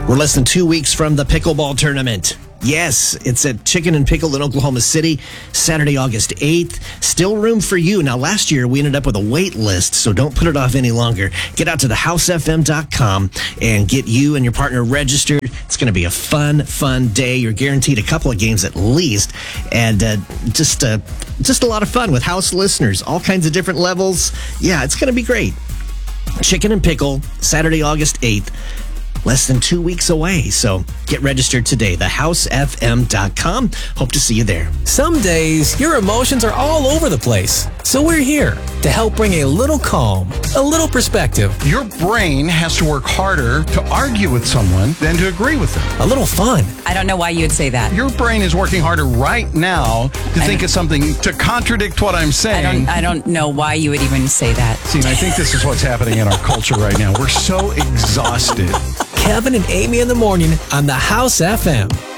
We're less than 2 weeks from the pickleball tournament. Yes, it's at Chicken and Pickle in Oklahoma City, Saturday, August 8th. Still room for you. Now, last year, we ended up with a wait list, so don't put it off any longer. Get out to thehousefm.com and get you and your partner registered. It's going to be a fun day. You're guaranteed a couple of games at least, and just a lot of fun with house listeners, all kinds of different levels. Yeah, it's going to be great. Chicken and Pickle, Saturday, August 8th. Less than 2 weeks away. So get registered today. Thehousefm.com. Hope to see you there. Some days, your emotions are all over the place. So we're here to help bring a little calm, a little perspective. Your brain has to work harder to argue with someone than to agree with them. A little fun. I don't know why you'd say that. Your brain is working harder right now to think of something to contradict what I'm saying. I don't know why you would even say that. See, and I think this is what's happening in our culture right now. We're so exhausted. Kevin and Amy in the morning on the House FM.